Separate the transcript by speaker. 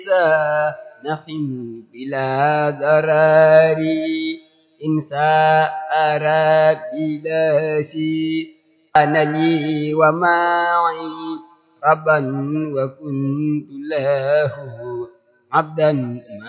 Speaker 1: نخم بلا ضرار إن ساء ربي لاسي أنا لي ومعي ربا وكنت له عبدا